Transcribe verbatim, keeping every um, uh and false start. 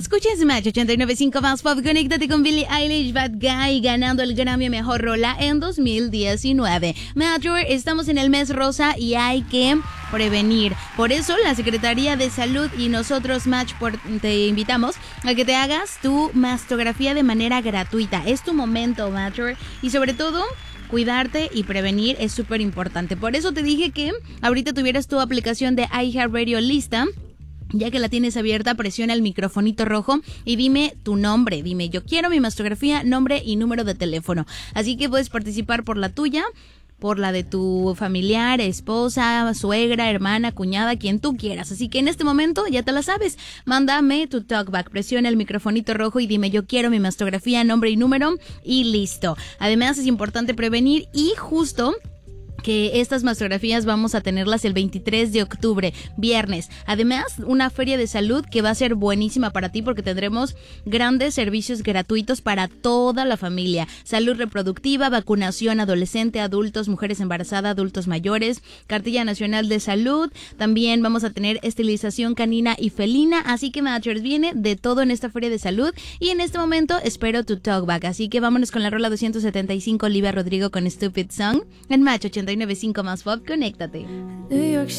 Escuchen Match ochenta y nueve punto cinco más pop. Conéctate con Billie Eilish, Bad Guy, ganando el Grammy a Mejor Rola en dos mil diecinueve. Metro, estamos en el mes rosa y hay que prevenir. Por eso la Secretaría de Salud y nosotros Match por, te invitamos a que te hagas tu mastografía de manera gratuita. Es tu momento, Metro, y sobre todo cuidarte y prevenir es súper importante. Por eso te dije que ahorita tuvieras tu aplicación de iHeartRadio lista. Ya que la tienes abierta, presiona el microfonito rojo y dime tu nombre. Dime, yo quiero mi mastografía, nombre y número de teléfono. Así que puedes participar por la tuya, por la de tu familiar, esposa, suegra, hermana, cuñada, quien tú quieras. Así que en este momento ya te la sabes. Mándame tu talkback, presiona el microfonito rojo y dime, yo quiero mi mastografía, nombre y número, y listo. Además es importante prevenir y justo que estas mastografías vamos a tenerlas el veintitrés de octubre, viernes. Además, una feria de salud que va a ser buenísima para ti porque tendremos grandes servicios gratuitos para toda la familia. Salud reproductiva, vacunación adolescente, adultos, mujeres embarazadas, adultos mayores, cartilla nacional de salud. También vamos a tener estilización canina y felina. Así que Matchers, viene de todo en esta feria de salud. Y en este momento espero tu talkback. Así que vámonos con la rola doscientos setenta y cinco, Olivia Rodrigo con Stupid Song en Match ochenta y nueve punto cinco más pop. Conéctate. New York